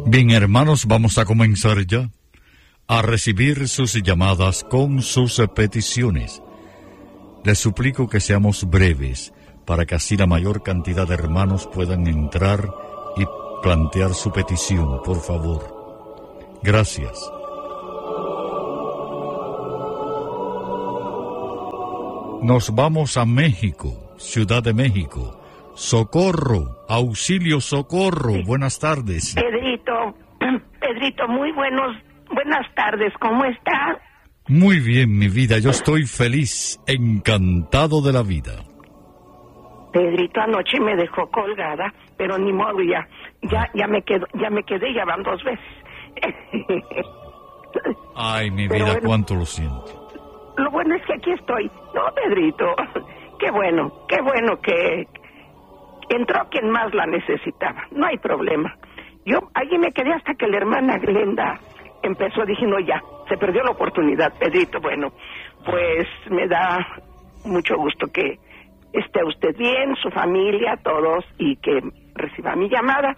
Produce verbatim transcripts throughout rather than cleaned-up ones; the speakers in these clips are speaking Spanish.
Bien, hermanos, vamos a comenzar ya a recibir sus llamadas con sus peticiones. Les suplico que seamos breves para que así la mayor cantidad de hermanos puedan entrar y plantear su petición, por favor. Gracias. Nos vamos a México, Ciudad de México. Socorro, auxilio, socorro. Buenas tardes. Pedrito, Pedrito, muy buenos, buenas tardes. ¿Cómo está? Muy bien, mi vida. Yo estoy feliz, encantado de la vida. Pedrito, anoche me dejó colgada, pero ni modo, ya, ya, ya me quedo, ya me quedé, ya van dos veces. Ay, mi vida, bueno, cuánto lo siento. Lo bueno es que aquí estoy. No, Pedrito, qué bueno, qué bueno que entró quien más la necesitaba. No hay problema. Yo allí me quedé hasta que la hermana Glenda empezó. Dije, no, ya, se perdió la oportunidad, Pedrito. Bueno, pues me da mucho gusto que esté usted bien, su familia, todos, y que reciba mi llamada.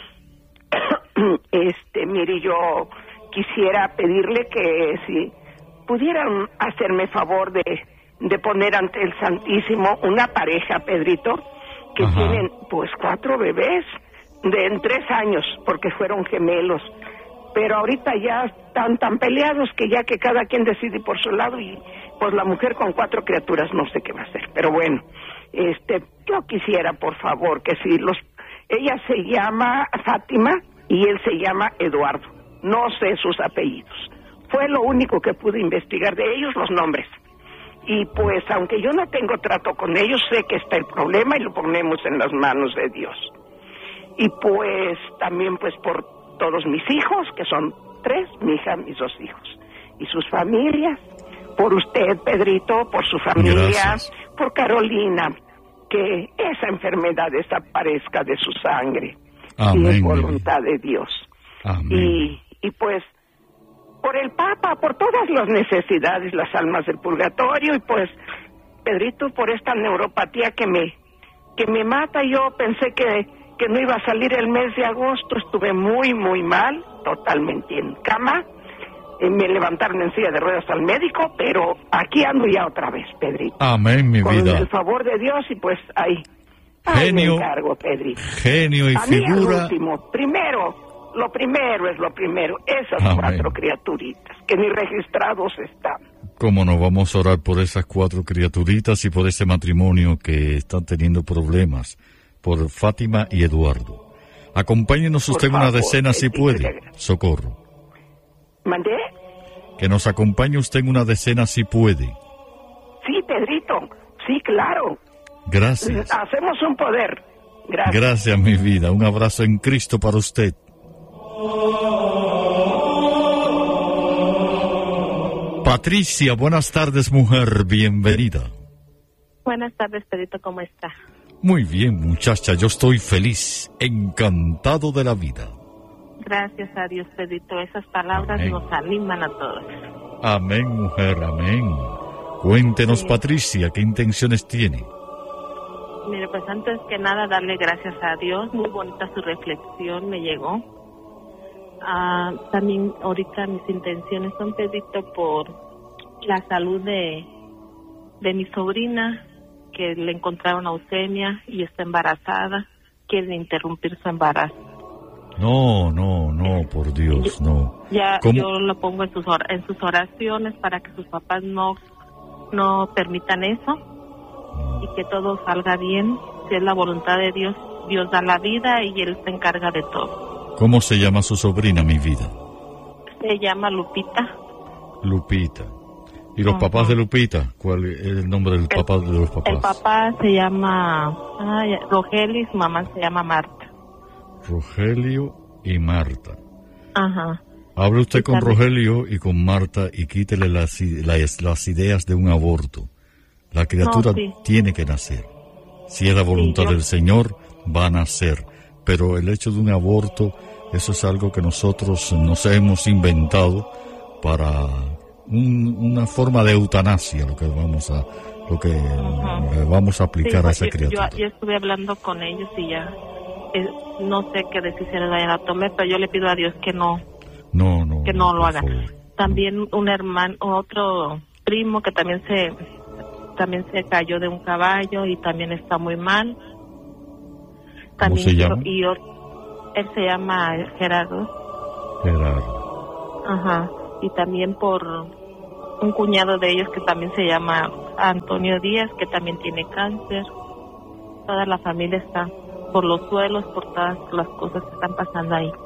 Este, mire, yo quisiera pedirle que si pudieran hacerme favor de, de poner ante el Santísimo una pareja, Pedrito, que Ajá. tienen pues cuatro bebés de en tres años, porque fueron gemelos, pero ahorita ya están tan peleados que ya que cada quien decide por su lado, y pues la mujer con cuatro criaturas no sé qué va a hacer, pero bueno, este, yo quisiera por favor que si los, ella se llama Fátima y él se llama Eduardo, no sé sus apellidos, fue lo único que pude investigar de ellos, los nombres. Y pues, aunque yo no tengo trato con ellos, sé que está el problema y lo ponemos en las manos de Dios. Y pues, también pues por todos mis hijos, que son tres, mi hija, mis dos hijos, y sus familias, por usted, Pedrito, por su familia, Gracias. Por Carolina, que esa enfermedad desaparezca de su sangre. Amén. Y es voluntad de Dios. Amén. Y, y pues, por el Papa, por todas las necesidades, las almas del purgatorio, y pues, Pedrito, por esta neuropatía que me que me mata. Yo pensé que, que no iba a salir el mes de agosto, estuve muy, muy mal, totalmente en cama, y me levantaron en silla de ruedas al médico, pero aquí ando ya otra vez, Pedrito. Amén, mi Con vida. Con el favor de Dios, y pues ahí, ahí genio, me encargo, Pedrito. Genio y a mí figura. Al último, primero... Lo primero es lo primero, esas Amén. Cuatro criaturitas, que ni registrados están. ¿Cómo no vamos a orar por esas cuatro criaturitas y por ese matrimonio que están teniendo problemas? Por Fátima y Eduardo. Acompáñenos usted en una decena si puede, Socorro. ¿Mandé? Que nos acompañe usted en una decena si puede. Sí, Pedrito, sí, claro. Gracias. Hacemos un poder. Gracias. Gracias, mi vida. Un abrazo en Cristo para usted. Patricia, buenas tardes, mujer, bienvenida. Buenas tardes, Pedrito, ¿cómo está? Muy bien, muchacha, yo estoy feliz, encantado de la vida. Gracias a Dios, Pedrito, esas palabras amén. Nos animan a todos. Amén, mujer, amén. Cuéntenos, sí. Patricia, ¿qué intenciones tiene? Mire, pues antes que nada, darle gracias a Dios, muy bonita su reflexión, me llegó. Ah, también ahorita mis intenciones son, Pedrito, por la salud de, de mi sobrina, que le encontraron leucemia y está embarazada, quieren interrumpir su embarazo. No, no, no, por Dios, no. Ya ¿Cómo? Yo lo pongo en sus or- en sus oraciones para que sus papás no, no permitan eso y que todo salga bien. Si es la voluntad de Dios, Dios da la vida y Él se encarga de todo. ¿Cómo se llama su sobrina, mi vida? Se llama Lupita. Lupita. ¿Y los uh-huh. papás de Lupita? ¿Cuál es el nombre del el, papá de los papás? El papá se llama ay, Rogelio y su mamá se llama Marta. Rogelio y Marta. Ajá. Hable usted con Rogelio y con Marta y quítele las, las, las ideas de un aborto. La criatura no, sí. tiene que nacer. Si es la voluntad sí, yo... del Señor, va a nacer. Pero el hecho de un aborto, eso es algo que nosotros nos hemos inventado para un, una forma de eutanasia, lo que vamos a lo que uh-huh. vamos a aplicar sí, a esa yo, criatura. Yo, yo estuve hablando con ellos y ya eh, no sé qué decisiones vayan a tomar, pero yo le pido a Dios que no, no, no que no, no lo haga. Favor. También un hermano, otro primo que también se, también se cayó de un caballo y también está muy mal. También ¿Cómo se llama? Y yo, él se llama Gerardo. Gerardo. Ajá. Y también por un cuñado de ellos que también se llama Antonio Díaz, que también tiene cáncer. Toda la familia está por los suelos, por todas las cosas que están pasando ahí.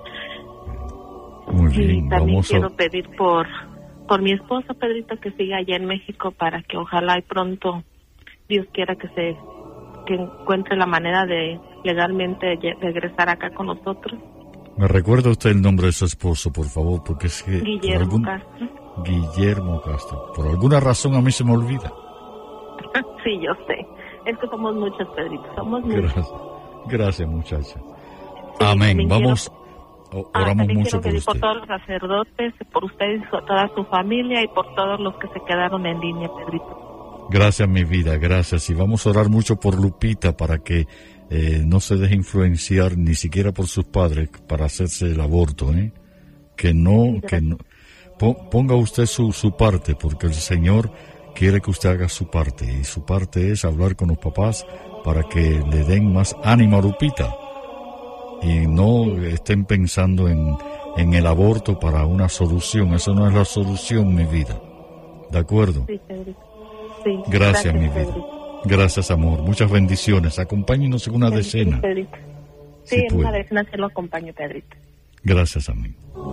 Muy bien, y también vamos quiero a... pedir por por mi esposo Pedrito, que siga allá en México, para que ojalá y pronto Dios quiera que se que encuentre la manera de legalmente regresar acá con nosotros. ¿Me recuerda usted el nombre de su esposo, por favor? Porque es que... Guillermo algún... Castro. Guillermo Castro. Por alguna razón a mí se me olvida. Sí, yo sé. Es que somos muchos, Pedrito. Somos muchos. Gracias, Gracias muchacha. Sí, Amén. Vamos... Quiero... Oramos ah, también mucho quiero por pedir usted. por todos los sacerdotes, por ustedes, por toda su familia y por todos los que se quedaron en línea, Pedrito. Gracias, mi vida, gracias. Y vamos a orar mucho por Lupita para que eh, no se deje influenciar ni siquiera por sus padres para hacerse el aborto, ¿eh? Que no, Sí, que no. Ponga usted su, su parte, porque el Señor quiere que usted haga su parte. Y su parte es hablar con los papás para que le den más ánimo a Lupita. Y no estén pensando en, en el aborto para una solución. Eso no es la solución, mi vida. ¿De acuerdo? Sí, Pedrito. Sí, Gracias, gracias, mi vida. Pedrito. Gracias, amor. Muchas bendiciones. Acompáñenos en una decena. Pedrito. Sí, Si en una puede. decena se lo acompaño, Pedrito. Gracias a mí.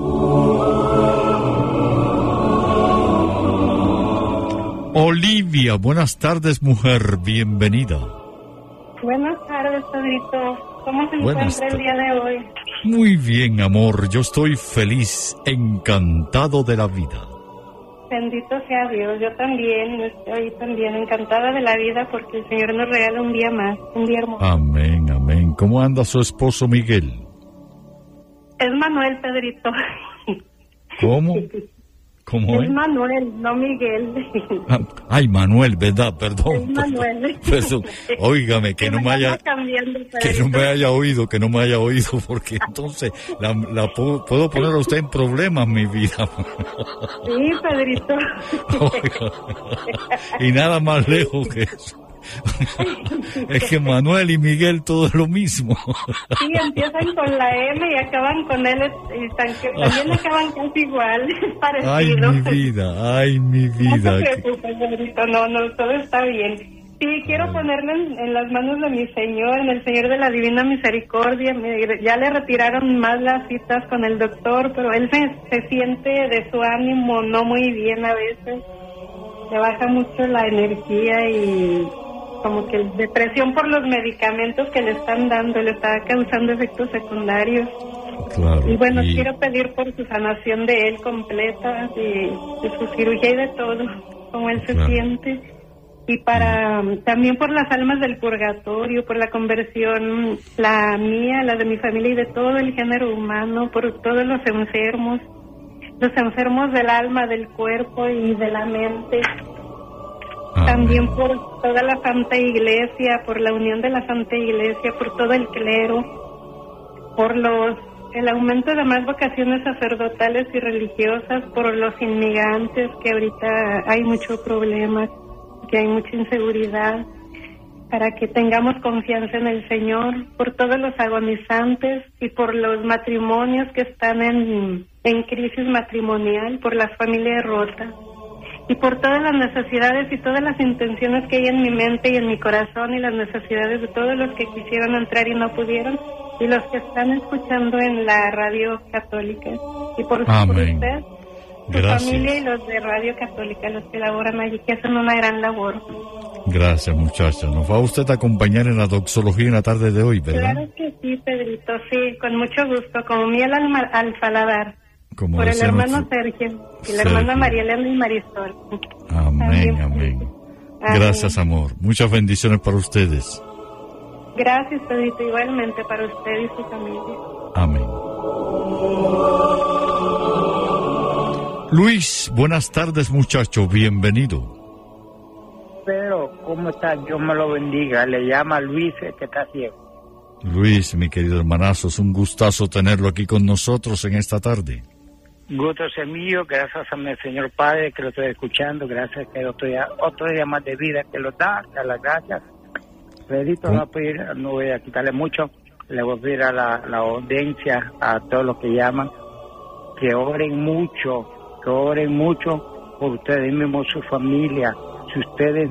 Olivia, buenas tardes, mujer. Bienvenida. Buenas tardes, Pedrito. ¿Cómo se Buenas encuentra el día de hoy? Muy bien, amor. Yo estoy feliz, encantado de la vida. Bendito sea Dios. Yo también estoy también encantada de la vida porque el Señor nos regala un día más, un día hermoso. Amén, amén. ¿Cómo anda su esposo Miguel? Es Manuel, Pedrito. ¿Cómo? ¿Cómo Es es? Manuel, no Miguel. Ah, ay, Manuel, ¿verdad? Perdón. Es Manuel. Perdón. Óigame, que no me haya... anda cambiando, Que no me Pedrito. haya oído, que no me haya oído, porque entonces la, la puedo, puedo poner a usted en problemas, mi vida. Sí, Pedrito. Oiga, y nada más lejos que eso. Es que Manuel y Miguel todo es lo mismo. Sí, empiezan con la M y acaban con L y tan- también acaban casi igual, parecido. Ay, mi vida, ay, mi vida. No te preocupes, Pedrito, no, no, todo está bien. Sí, quiero Ay. ponerle en, en las manos de mi Señor, en el Señor de la Divina Misericordia. Me- ya le retiraron más las citas con el doctor, pero él se, se siente de su ánimo no muy bien a veces. Le baja mucho la energía y como que depresión por los medicamentos que le están dando, le está causando efectos secundarios. Claro. Y bueno, y- quiero pedir por su sanación de él completa, de, de su cirugía y de todo, como él se Claro. siente. Y para también por las almas del purgatorio, por la conversión, la mía, la de mi familia y de todo el género humano, por todos los enfermos, los enfermos del alma, del cuerpo y de la mente. Amén. También por toda la Santa Iglesia, por la unión de la Santa Iglesia, por todo el clero, por los el aumento de más vocaciones sacerdotales y religiosas, por los inmigrantes, que ahorita hay mucho problema, que hay mucha inseguridad, para que tengamos confianza en el Señor, por todos los agonizantes y por los matrimonios que están en, en crisis matrimonial, por las familias rotas. Y por todas las necesidades y todas las intenciones que hay en mi mente y en mi corazón y las necesidades de todos los que quisieron entrar y no pudieron y los que están escuchando en la radio católica. Y por, por Amén. usted, su Gracias. familia y los de radio católica, los que laboran allí, que hacen una gran labor. Gracias, muchacha. Nos va usted a acompañar en la doxología en la tarde de hoy, ¿verdad? Claro que sí, Pedrito, sí, con mucho gusto, como miel al, ma- al paladar. Como Por el decía hermano nuestro- Sergio y Sergio. la hermana María Elena y Marisol. Amén, También. amén. Gracias, amor. Muchas bendiciones para ustedes. Gracias, Pedrito, igualmente para usted y su familia. Amén. Luis, buenas tardes, muchacho. Bienvenido. Pero, ¿cómo está? Dios me lo bendiga. Le llama Luis, el que está ciego. Luis, mi querido hermanazo, es un gustazo tenerlo aquí con nosotros en esta tarde. Gusto es mío, gracias a mi Señor Padre que lo estoy escuchando, gracias que otro día, otro día más de vida que lo da, dar las gracias. Pedrito, no, pedir, no voy a quitarle mucho, le voy a pedir a la, la audiencia, a todos los que llaman, que oren mucho, que oren mucho por ustedes mismos, su familia, si ustedes